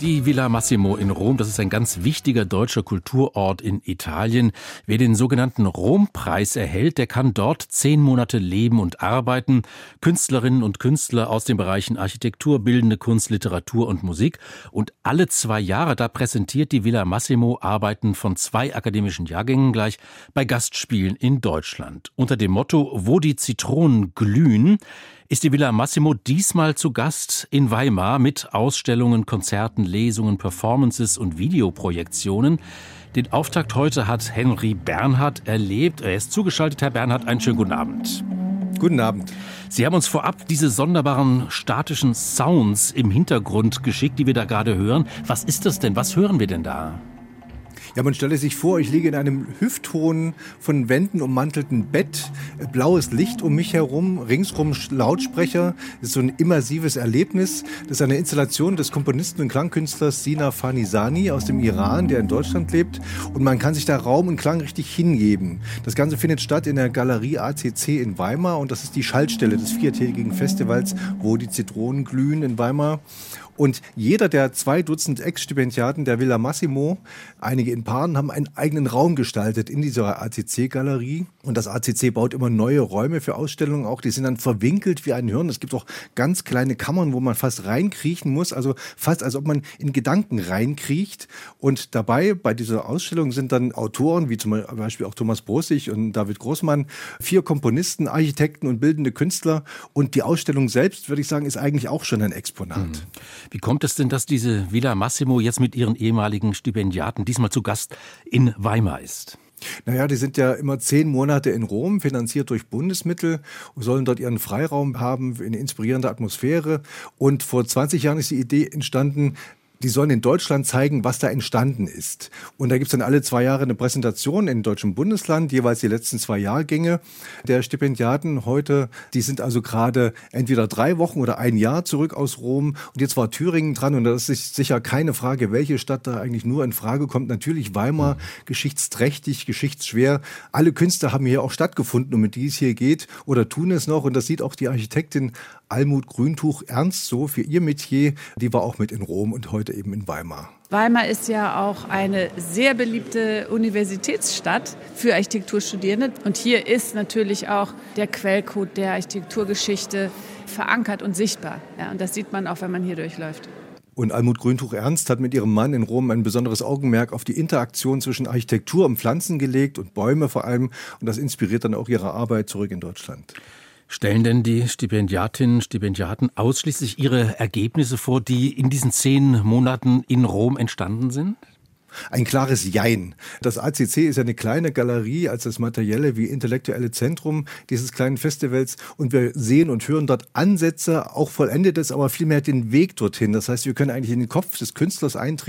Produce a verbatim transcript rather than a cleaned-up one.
Die Villa Massimo in Rom, das ist ein ganz wichtiger deutscher Kulturort in Italien. Wer den sogenannten Rompreis erhält, der kann dort zehn Monate leben und arbeiten. Künstlerinnen und Künstler aus den Bereichen Architektur, bildende Kunst, Literatur und Musik. Und alle zwei Jahre, da präsentiert die Villa Massimo Arbeiten von zwei akademischen Jahrgängen gleich bei Gastspielen in Deutschland. Unter dem Motto „Wo die Zitronen glühen" ist die Villa Massimo diesmal zu Gast in Weimar mit Ausstellungen, Konzerten, Lesungen, Performances und Videoprojektionen. Den Auftakt heute hat Henry Bernhard erlebt. Er ist zugeschaltet. Herr Bernhard, einen schönen guten Abend. Guten Abend. Sie haben uns vorab diese sonderbaren statischen Sounds im Hintergrund geschickt, die wir da gerade hören. Was ist das denn? Was hören wir denn da? Ja, man stelle sich vor, ich liege in einem hüfthohen, von Wänden ummantelten Bett, blaues Licht um mich herum, ringsrum Lautsprecher. Das ist so ein immersives Erlebnis. Das ist eine Installation des Komponisten und Klangkünstlers Sina Farnisani aus dem Iran, der in Deutschland lebt. Und man kann sich da Raum und Klang richtig hingeben. Das Ganze findet statt in der Galerie A C C in Weimar und das ist die Schaltstelle des viertägigen Festivals, wo die Zitronen glühen in Weimar. Und jeder der zwei Dutzend Ex-Stipendiaten der Villa Massimo, einige in Paaren, haben einen eigenen Raum gestaltet in dieser A C C-Galerie. Und das A C C baut immer neue Räume für Ausstellungen auch. Die sind dann verwinkelt wie ein Hirn. Es gibt auch ganz kleine Kammern, wo man fast reinkriechen muss. Also fast, als ob man in Gedanken reinkriecht. Und dabei, bei dieser Ausstellung, sind dann Autoren, wie zum Beispiel auch Thomas Bossig und David Großmann, vier Komponisten, Architekten und bildende Künstler. Und die Ausstellung selbst, würde ich sagen, ist eigentlich auch schon ein Exponat. Mhm. Wie kommt es denn, dass diese Villa Massimo jetzt mit ihren ehemaligen Stipendiaten diesmal zu Gast in Weimar ist? Naja, die sind ja immer zehn Monate in Rom, finanziert durch Bundesmittel, sollen dort ihren Freiraum haben, eine inspirierende Atmosphäre. Und vor zwanzig Jahren ist die Idee entstanden, die sollen in Deutschland zeigen, was da entstanden ist. Und da gibt's dann alle zwei Jahre eine Präsentation in deutschem Bundesland, jeweils die letzten zwei Jahrgänge der Stipendiaten. Heute, die sind also gerade entweder drei Wochen oder ein Jahr zurück aus Rom. Und jetzt war Thüringen dran und das ist sicher keine Frage, welche Stadt da eigentlich nur in Frage kommt. Natürlich Weimar, geschichtsträchtig, geschichtsschwer. Alle Künstler haben hier auch stattgefunden, um die es hier geht oder tun es noch. Und das sieht auch die Architektin Almut Grüntuch ernst so für ihr Metier. Die war auch mit in Rom und heute eben in Weimar. Weimar ist ja auch eine sehr beliebte Universitätsstadt für Architekturstudierende. Und hier ist natürlich auch der Quellcode der Architekturgeschichte verankert und sichtbar. Ja, und das sieht man auch, wenn man hier durchläuft. Und Almut Grüntuch-Ernst hat mit ihrem Mann in Rom ein besonderes Augenmerk auf die Interaktion zwischen Architektur und Pflanzen gelegt und Bäume vor allem. Und das inspiriert dann auch ihre Arbeit zurück in Deutschland. Stellen denn die Stipendiatinnen, Stipendiaten ausschließlich ihre Ergebnisse vor, die in diesen zehn Monaten in Rom entstanden sind? Ein klares Jein. Das A C C ist ja eine kleine Galerie als das materielle wie intellektuelle Zentrum dieses kleinen Festivals und wir sehen und hören dort Ansätze, auch vollendetes, aber vielmehr den Weg dorthin. Das heißt, wir können eigentlich in den Kopf des Künstlers eintreten